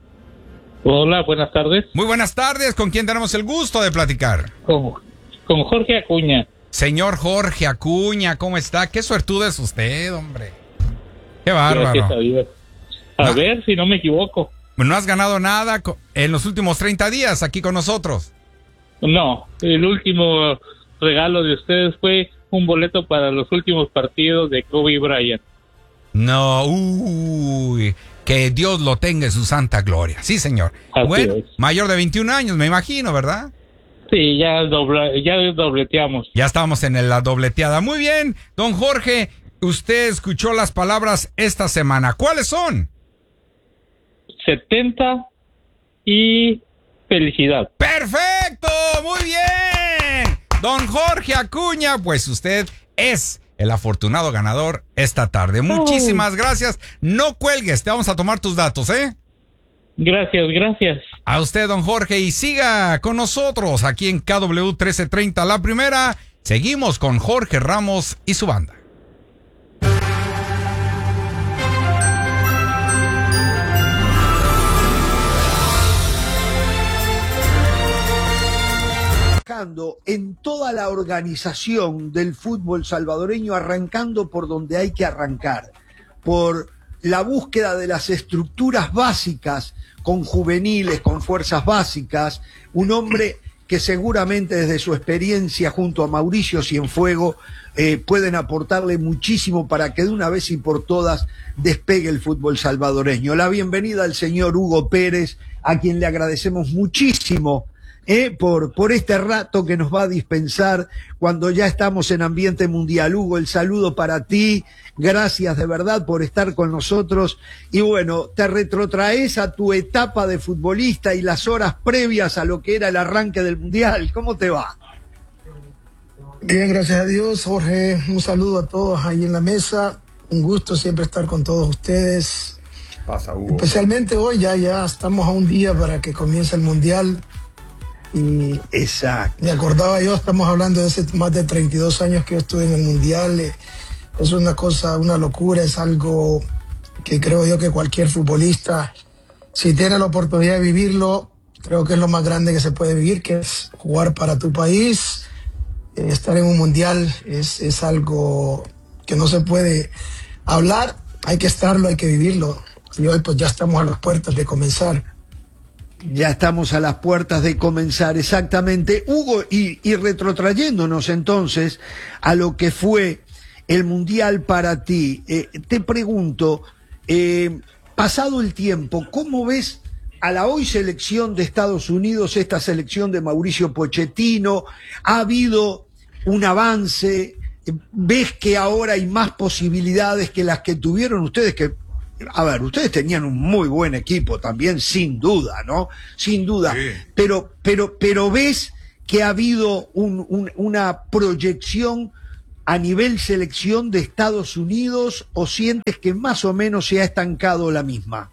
Hola, buenas tardes. Muy buenas tardes, ¿con quién tenemos el gusto de platicar? Con, con Jorge Acuña. Señor Jorge Acuña, ¿cómo está? Qué suertudo es usted, hombre. Qué bárbaro. Gracias a Dios. A no, ver si no me equivoco. ¿No has ganado nada en los últimos treinta días aquí con nosotros? No, el último regalo de ustedes fue un boleto para los últimos partidos de Kobe Bryant. No, uy, que Dios lo tenga en su santa gloria. Sí, señor. Así bueno, es. Mayor de veintiún años, me imagino, ¿verdad? Sí, ya, dobla, ya dobleteamos. Ya estamos en la dobleteada. Muy bien, don Jorge, usted escuchó las palabras esta semana. ¿Cuáles son? setenta y felicidad. ¡Perfecto! ¡Muy bien! Don Jorge Acuña, pues usted es el afortunado ganador esta tarde. Muchísimas gracias. No cuelgues, te vamos a tomar tus datos, ¿eh? Gracias, gracias. A usted, don Jorge, y siga con nosotros aquí en K W trece treinta, la primera. Seguimos con Jorge Ramos y su banda. En toda la organización del fútbol salvadoreño, arrancando por donde hay que arrancar, por la búsqueda de las estructuras básicas, con juveniles, con fuerzas básicas, un hombre que seguramente desde su experiencia junto a Mauricio Cienfuegos eh, pueden aportarle muchísimo para que de una vez y por todas despegue el fútbol salvadoreño. La bienvenida al señor Hugo Pérez, a quien le agradecemos muchísimo Eh, por, por este rato que nos va a dispensar cuando ya estamos en ambiente mundial. Hugo, el saludo para ti, gracias de verdad por estar con nosotros y bueno, te retrotraes a tu etapa de futbolista y las horas previas a lo que era el arranque del mundial. ¿Cómo te va? Bien, gracias a Dios, Jorge, un saludo a todos ahí en la mesa, un gusto siempre estar con todos ustedes. Pasa, Hugo. Especialmente hoy, ya, ya estamos a un día para que comience el Mundial. Y exacto. Me acordaba yo, estamos hablando de hace más de treinta y dos años que yo estuve en el Mundial. Eh, es una cosa, una locura, es algo que creo yo que cualquier futbolista, si tiene la oportunidad de vivirlo, creo que es lo más grande que se puede vivir, que es jugar para tu país. Eh, estar en un Mundial es, es algo que no se puede hablar, hay que estarlo, hay que vivirlo. Y hoy pues ya estamos a las puertas de comenzar. Ya estamos a las puertas de comenzar, exactamente. Hugo, y, y retrotrayéndonos entonces a lo que fue el Mundial para ti, eh, te pregunto, eh, pasado el tiempo, ¿cómo ves a la hoy selección de Estados Unidos, esta selección de Mauricio Pochettino? ¿Ha habido un avance? ¿Ves que ahora hay más posibilidades que las que tuvieron ustedes? Que, a ver, ustedes tenían un muy buen equipo también, sin duda, ¿no? Sin duda. Sí. Pero, pero, pero ves que ha habido un, un, una proyección a nivel selección de Estados Unidos, o sientes que más o menos se ha estancado la misma?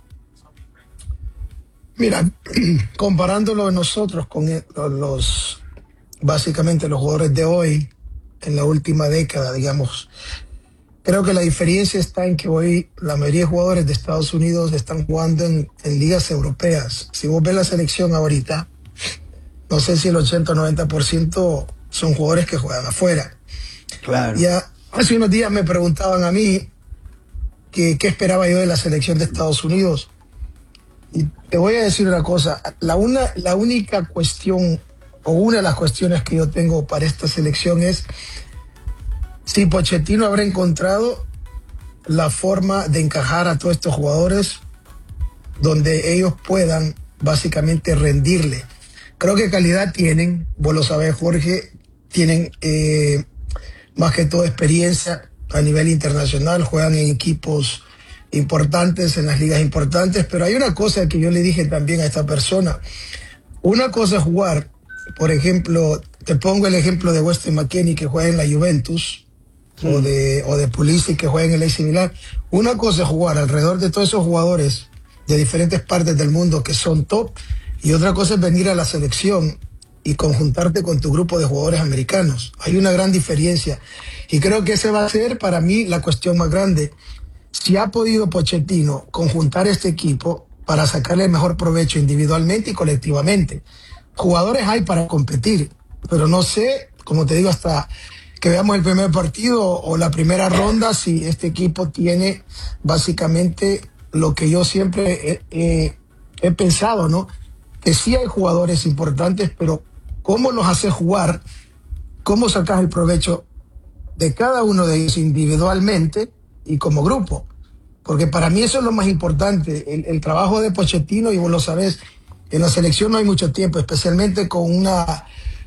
Mira, comparándolo de nosotros con los, básicamente los jugadores de hoy, en la última década, digamos, creo que la diferencia está en que hoy la mayoría de jugadores de Estados Unidos están jugando en, en ligas europeas. Si vos ves la selección ahorita, no sé si el ochenta o noventa por ciento son jugadores que juegan afuera. Claro. Ya hace unos días me preguntaban a mí que, qué esperaba yo de la selección de Estados Unidos. Y te voy a decir una cosa, la, una, la única cuestión o una de las cuestiones que yo tengo para esta selección es si Pochettino habrá encontrado la forma de encajar a todos estos jugadores donde ellos puedan básicamente rendirle. Creo que calidad tienen, vos lo sabés, Jorge, tienen eh, más que todo experiencia a nivel internacional, juegan en equipos importantes, en las ligas importantes, pero hay una cosa que yo le dije también a esta persona. Una cosa es jugar, por ejemplo, te pongo el ejemplo de Weston McKennie, que juega en la Juventus, sí. o de o de Pulisic, que juega en el A C Milan. Una cosa es jugar alrededor de todos esos jugadores de diferentes partes del mundo que son top, y otra cosa es venir a la selección y conjuntarte con tu grupo de jugadores americanos. Hay una gran diferencia, y creo que esa va a ser para mí la cuestión más grande. Si ha podido Pochettino conjuntar este equipo para sacarle el mejor provecho individualmente y colectivamente. Jugadores hay para competir, pero no sé, como te digo, hasta que veamos el primer partido o la primera ronda, si este equipo tiene básicamente lo que yo siempre he, he, he pensado, ¿no? Que sí hay jugadores importantes, pero ¿cómo los haces jugar? ¿Cómo sacas el provecho de cada uno de ellos individualmente y como grupo? Porque para mí eso es lo más importante, el, el trabajo de Pochettino, y vos lo sabés, en la selección no hay mucho tiempo, especialmente con una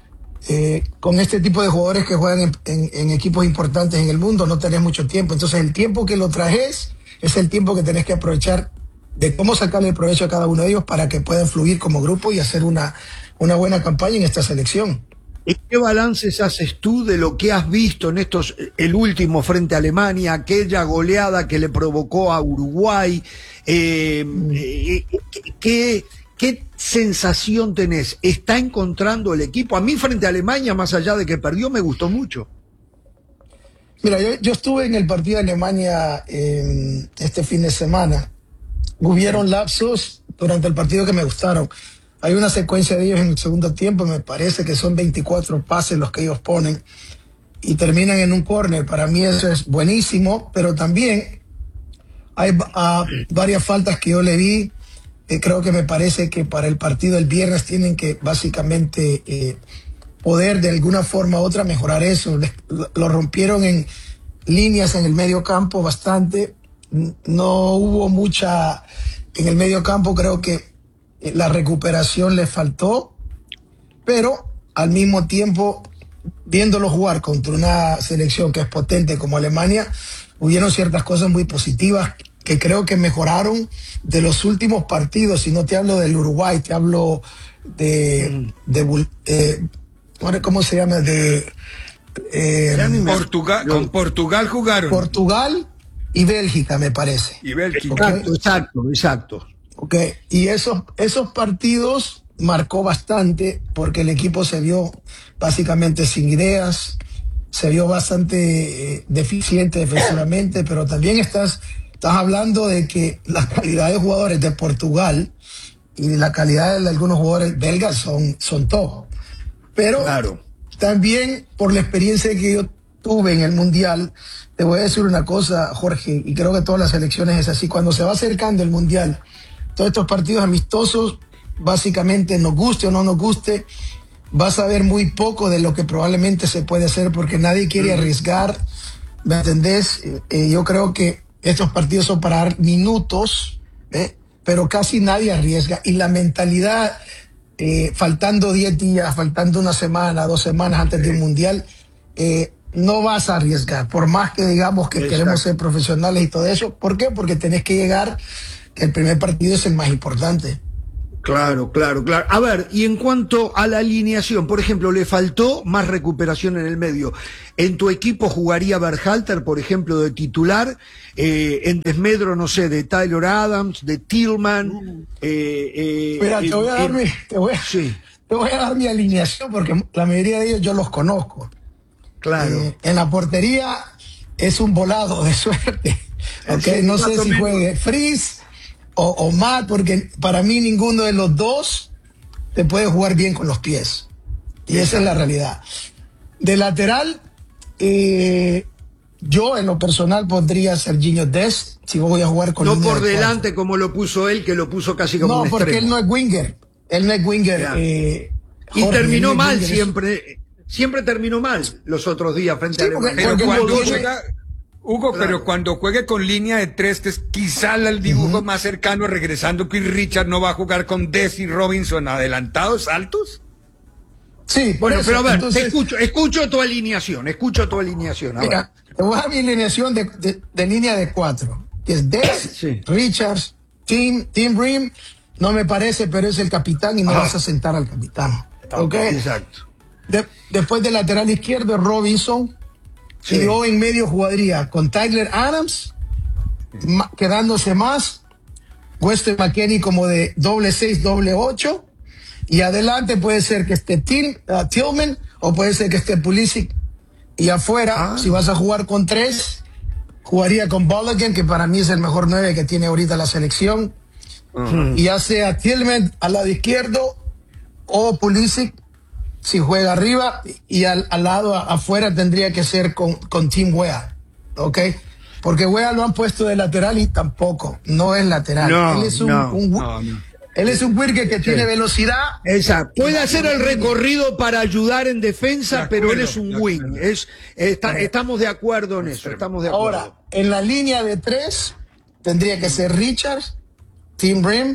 eh, con este tipo de jugadores que juegan en, en, en equipos importantes en el mundo, no tenés mucho tiempo. Entonces el tiempo que lo trajes es el tiempo que tenés que aprovechar de cómo sacarle el provecho a cada uno de ellos para que puedan fluir como grupo y hacer una, una buena campaña en esta selección. ¿Y qué balances haces tú de lo que has visto en estos, el último frente a Alemania, aquella goleada que le provocó a Uruguay? Eh, eh, ¿qué, ¿Qué sensación tenés? ¿Está encontrando el equipo? A mí frente a Alemania, más allá de que perdió, me gustó mucho. Mira, yo, yo estuve en el partido de Alemania eh, este fin de semana. Hubieron lapsos durante el partido que me gustaron. Hay una secuencia de ellos en el segundo tiempo, me parece que son veinticuatro pases los que ellos ponen y terminan en un córner. Para mí eso es buenísimo, pero también hay uh, varias faltas que yo le vi. Eh, creo que me parece que para el partido del viernes tienen que básicamente eh, poder de alguna forma u otra mejorar eso. Les, lo rompieron en líneas en el medio campo bastante. No hubo mucha en el medio campo, creo que la recuperación le faltó, pero al mismo tiempo, viéndolo jugar contra una selección que es potente como Alemania, hubieron ciertas cosas muy positivas que creo que mejoraron de los últimos partidos. Si no te hablo del Uruguay, te hablo de, de, de ¿cómo se llama? De eh, Portugal, con Portugal jugaron. Portugal y Bélgica, me parece. Y Bélgica. Exacto, exacto, exacto. Ok, y esos, esos partidos marcó bastante porque el equipo se vio básicamente sin ideas, se vio bastante eh, deficiente defensivamente, pero también estás, estás hablando de que la calidad de jugadores de Portugal y la calidad de algunos jugadores belgas son, son top. Pero claro. También por la experiencia que yo tuve en el Mundial, te voy a decir una cosa, Jorge, y creo que todas las elecciones es así, cuando se va acercando el Mundial, todos estos partidos amistosos, básicamente nos guste o no nos guste, vas a ver muy poco de lo que probablemente se puede hacer porque nadie quiere arriesgar, ¿me entendés? Eh, yo creo que estos partidos son para dar minutos, ¿eh? Pero casi nadie arriesga y la mentalidad, eh, faltando diez días, faltando una semana, dos semanas antes del Mundial, eh, no vas a arriesgar, por más que digamos que Exacto. queremos ser profesionales y todo eso. ¿Por qué? Porque tenés que llegar, que el primer partido es el más importante. Claro, claro, claro. A ver, y en cuanto a la alineación, por ejemplo, le faltó más recuperación en el medio. ¿En tu equipo jugaría Berhalter, por ejemplo, de titular? Eh, en desmedro, no sé, de Tyler Adams, de Tillman. Eh, eh, Mira, te voy a dar en, mi, te voy a, sí. te voy a dar mi alineación porque la mayoría de ellos yo los conozco. Claro. Eh, en la portería es un volado de suerte. Okay, sí, no sé si juegue Fries o, o Matt, porque para mí ninguno de los dos te puede jugar bien con los pies. Y esa es la realidad. De lateral, eh, yo en lo personal pondría a Serginho Dest, si voy a jugar con no línea por de delante cuatro. Como lo puso él, que lo puso casi como no, un porque extremo. él no es winger. Él no es winger. Yeah. Eh, y Jorge, terminó mal winger, siempre. Siempre terminó mal los otros días frente sí, a porque, Alemania. Pero porque cuando no tiene... juega, Hugo, Claro. pero cuando juegue con línea de tres, que es quizá el dibujo uh-huh. más cercano, regresando que Richard no va a jugar con Desi Robinson adelantados, altos. Sí, bueno, eso, pero a ver, entonces, te escucho, escucho tu alineación, escucho tu alineación. Mira, te voy a dar mi alineación de, de, de línea de cuatro, que es Des, sí. Richards, Tim, Tim Brim, no me parece, pero es el capitán y no ah. vas a sentar al capitán. ¿Ok? Exacto. De, después del lateral izquierdo, Robinson. Sí. Y yo en medio jugaría con Tyler Adams, ma, quedándose más, Weston McKennie como de doble seis, doble ocho, y adelante puede ser que esté Till, uh, Tillman, o puede ser que esté Pulisic, y afuera, ah. si vas a jugar con tres, jugaría con Balogun, que para mí es el mejor nueve que tiene ahorita la selección, uh-huh. y ya sea Tillman al lado izquierdo, o Pulisic, si juega arriba, y al, al lado a, afuera tendría que ser con, con Tim Weah, ¿ok? Porque Weah lo han puesto de lateral y tampoco, no es lateral. No, él es un, no, un, no, no. Él es un Wirke que sí. tiene velocidad. Exacto. Puede hacer el recorrido para ayudar en defensa, acuerdo, pero él es un wing. Es, está, estamos de acuerdo en eso, estamos de acuerdo. Ahora, en la línea de tres, tendría que ser Richards, Tim Brim,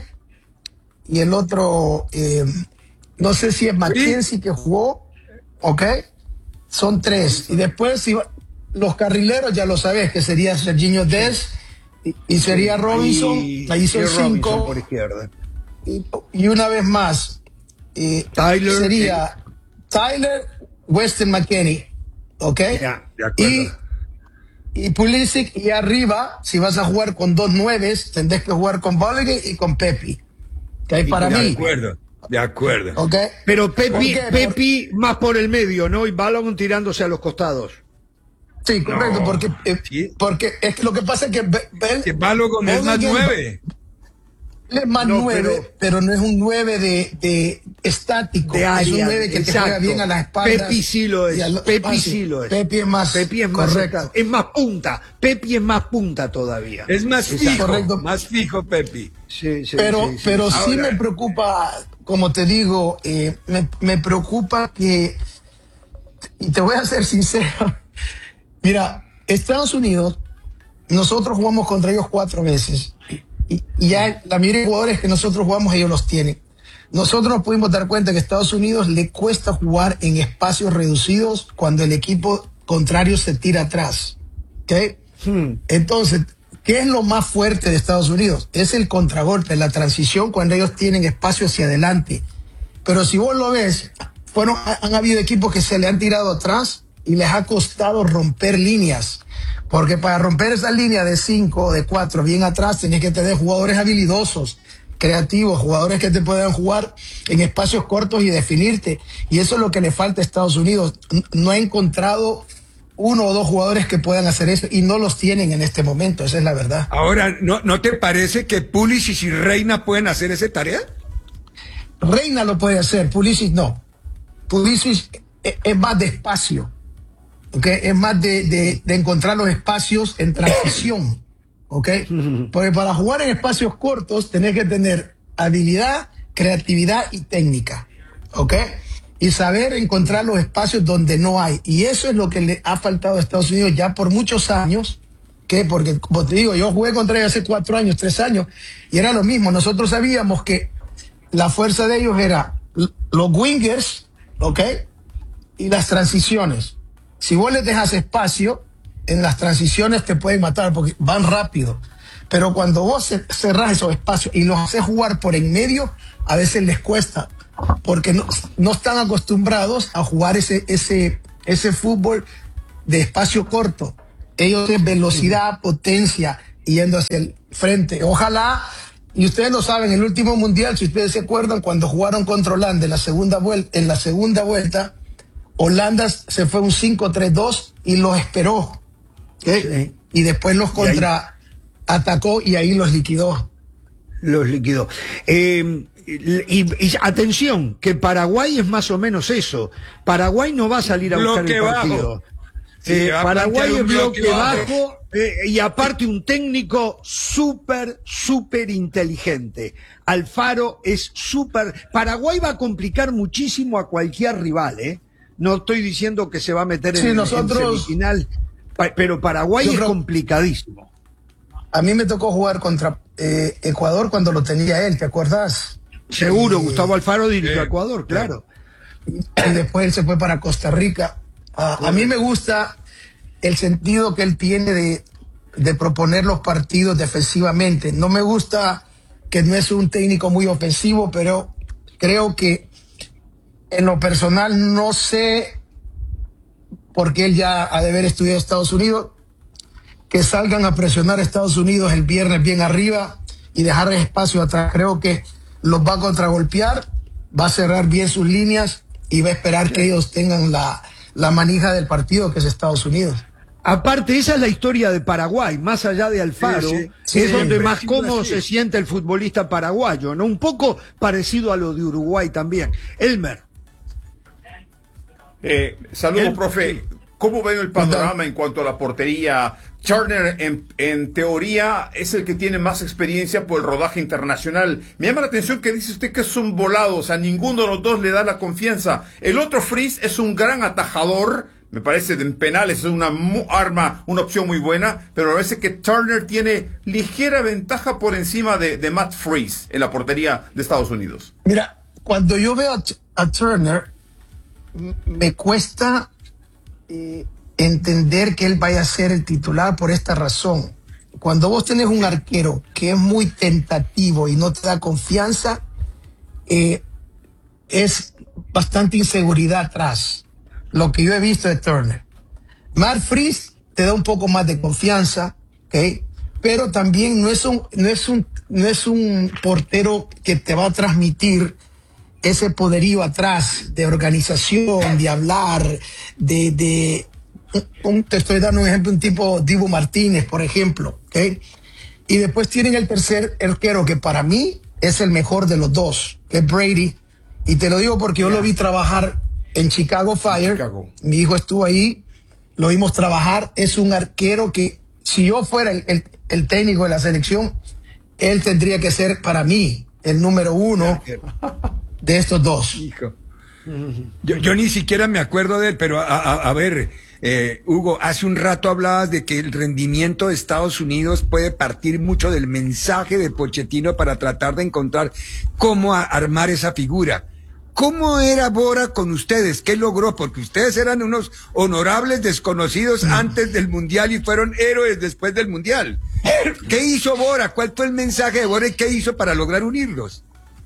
y el otro... Eh, no sé si es Mackenzie que jugó, ¿ok? Son tres. Y después, si va, los carrileros ya lo sabes, que sería Serginho Dest y, y sería sí, Robinson. Ahí, ahí son cinco. Por izquierda. Y, y una vez más, eh, Tyler, sería eh, Tyler, Weston McKennie, ¿ok? Ya, de acuerdo. Y, y Pulisic, y arriba, si vas a jugar con dos nueves, tendrás que jugar con Balogun y con Pepi. Que hay para de mí. De acuerdo. De acuerdo. Okay. Pero Pepi, Pepi por... más por el medio, ¿no? Y Balogun tirándose a los costados. Sí, correcto, no. porque, eh, ¿Sí? porque es que lo que pasa es que Bel, que Balogun es más nueve. Él es más no, nueve, pero, pero no es un nueve de, de estático. De área, es un nueve que exacto. te juega bien a la espalda. Pepi sí lo es. Lo, ah, Pepi sí. sí lo es. Pepi es más. Pepi es más, correcto. Es más punta. Pepi es más punta todavía. Es más exacto. fijo. Correcto. Más fijo, Pepi. Sí, sí, pero sí, sí. pero Ahora, sí me preocupa, como te digo, eh, me, me preocupa que, y te voy a ser sincero, mira, Estados Unidos, nosotros jugamos contra ellos cuatro veces. Y, y ya la mayoría de jugadores que nosotros jugamos, ellos los tienen. Nosotros nos pudimos dar cuenta que a Estados Unidos le cuesta jugar en espacios reducidos cuando el equipo contrario se tira atrás. ¿Okay? Hmm. Entonces, ¿qué es lo más fuerte de Estados Unidos? Es el contragolpe, la transición cuando ellos tienen espacio hacia adelante. Pero si vos lo ves, fueron, han habido equipos que se le han tirado atrás y les ha costado romper líneas. Porque para romper esa línea de cinco o de cuatro bien atrás, tenés que tener jugadores habilidosos, creativos, jugadores que te puedan jugar en espacios cortos y definirte. Y eso es lo que le falta a Estados Unidos. No ha encontrado uno o dos jugadores que puedan hacer eso y no los tienen en este momento, esa es la verdad. Ahora, ¿no, no te parece que Pulisic y Reina pueden hacer esa tarea? Reina lo puede hacer, Pulisic no. Pulisic es, es más de espacio, ¿okay? Es más de, de, de encontrar los espacios en transición, ¿ok? Porque para jugar en espacios cortos tenés que tener habilidad, creatividad y técnica, ¿ok? Y saber encontrar los espacios donde no hay. Y eso es lo que le ha faltado a Estados Unidos ya por muchos años, ¿qué? Porque, como te digo, yo jugué contra ellos hace cuatro años, tres años, y era lo mismo. Nosotros sabíamos que la fuerza de ellos era los wingers, ¿ok? Y las transiciones. Si vos les dejas espacio, en las transiciones te pueden matar porque van rápido. Pero cuando vos cerrás esos espacios y los haces jugar por en medio, a veces les cuesta. Porque no, no están acostumbrados a jugar ese, ese, ese fútbol de espacio corto. Ellos tienen velocidad, potencia, yendo hacia el frente. Ojalá, y ustedes lo saben, el último mundial, si ustedes se acuerdan, cuando jugaron contra Holanda en la segunda vuelta, en la segunda vuelta, Holanda se fue un cinco tres dos y los esperó. ¿Okay? Sí. Y después los contra atacó y ahí los liquidó. Los liquidó. Eh, Y, y atención, que Paraguay es más o menos eso. Paraguay no va a salir a buscar el partido. Sí, eh, Paraguay es bloque, bloque bajo, bajo eh, y aparte un técnico súper, súper inteligente. Alfaro es súper... Paraguay va a complicar muchísimo a cualquier rival, ¿eh? No estoy diciendo que se va a meter en, sí, nosotros, en semifinal, pero Paraguay es creo, complicadísimo. A mí me tocó jugar contra eh, Ecuador cuando lo tenía él, ¿te acuerdas? Seguro, Gustavo Alfaro dirigió a Ecuador, claro. Y después él se fue para Costa Rica. A, a mí me gusta el sentido que él tiene de, de proponer los partidos defensivamente. No me gusta que no es un técnico muy ofensivo, pero creo que en lo personal no sé, porque él ya ha de haber estudiado Estados Unidos, que salgan a presionar a Estados Unidos el viernes bien arriba y dejar espacio atrás. Creo que los va a contragolpear, va a cerrar bien sus líneas y va a esperar que ellos tengan la, la manija del partido, que es Estados Unidos. Aparte, esa es la historia de Paraguay, más allá de Alfaro, sí, sí, es sí, donde más cómodo se siente el futbolista paraguayo, ¿no? Un poco parecido a lo de Uruguay también. Elmer. Eh, saludos, El, profe. ¿Cómo ven el panorama en cuanto a la portería? Turner, en, en teoría, es el que tiene más experiencia por el rodaje internacional. Me llama la atención que dice usted que son volados, a ninguno de los dos le da la confianza. El otro, Freeze, es un gran atajador, me parece en penales es una arma, una opción muy buena, pero me parece que Turner tiene ligera ventaja por encima de, de Matt Freeze en la portería de Estados Unidos. Mira, cuando yo veo a, a Turner, me cuesta... Eh, entender que él vaya a ser el titular por esta razón. Cuando vos tenés un arquero que es muy tentativo y no te da confianza, eh, es bastante inseguridad atrás, lo que yo he visto de Turner. Matt Freeze te da un poco más de confianza, ¿okay? Pero también no es un, no es un, no es un portero que te va a transmitir ese poderío atrás de organización, de hablar, de, de un, te estoy dando un ejemplo, un tipo Dibu Martínez, por ejemplo, ¿okay? Y después tienen el tercer arquero que para mí es el mejor de los dos, que es Brady, y te lo digo porque yo lo vi trabajar en Chicago Fire, Chicago. Mi hijo estuvo ahí, lo vimos trabajar, es un arquero que si yo fuera el, el, el técnico de la selección, él tendría que ser para mí el número uno de estos dos. Hijo. Yo, yo ni siquiera me acuerdo de él, pero a, a, a ver, eh, Hugo, hace un rato hablabas de que el rendimiento de Estados Unidos puede partir mucho del mensaje de Pochettino para tratar de encontrar cómo a, armar esa figura. ¿Cómo era Bora con ustedes? ¿Qué logró? Porque ustedes eran unos honorables desconocidos mm. antes del Mundial y fueron héroes después del Mundial. ¿Qué hizo Bora? ¿Cuál fue el mensaje de Bora y qué hizo para lograr unirlos?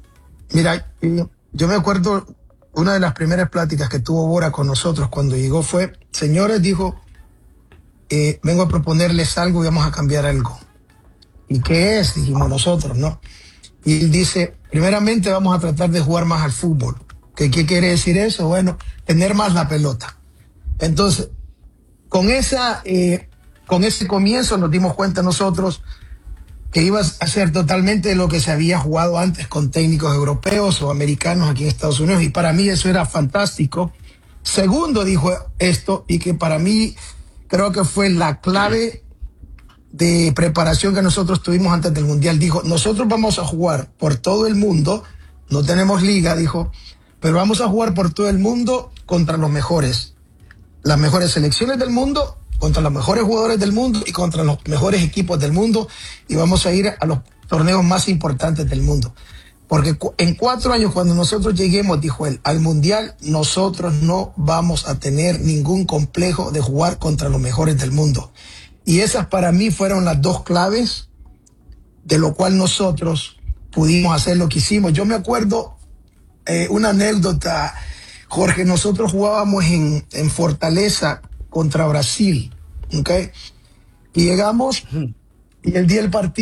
Mira, yo me acuerdo, una de las primeras pláticas que tuvo Bora con nosotros cuando llegó fue, señores, dijo, eh, vengo a proponerles algo y vamos a cambiar algo. ¿Y qué es? Dijimos nosotros, ¿no? Y él dice, primeramente vamos a tratar de jugar más al fútbol. ¿Qué, qué quiere decir eso? Bueno, tener más la pelota. Entonces, con, esa, eh, con ese comienzo nos dimos cuenta nosotros que iba a ser totalmente lo que se había jugado antes con técnicos europeos o americanos aquí en Estados Unidos, y para mí eso era fantástico. Segundo, dijo esto, y que para mí creo que fue la clave de preparación que nosotros tuvimos antes del Mundial. Dijo, nosotros vamos a jugar por todo el mundo, no tenemos liga, dijo, pero vamos a jugar por todo el mundo contra los mejores, las mejores selecciones del mundo, contra los mejores jugadores del mundo y contra los mejores equipos del mundo, y vamos a ir a los torneos más importantes del mundo. Porque en cuatro años, cuando nosotros lleguemos, dijo él, al Mundial, nosotros no vamos a tener ningún complejo de jugar contra los mejores del mundo. Y esas para mí fueron las dos claves de lo cual nosotros pudimos hacer lo que hicimos. Yo me acuerdo eh, una anécdota, Jorge, nosotros jugábamos en, en Fortaleza contra Brasil, ¿ok? Y llegamos y el día del partido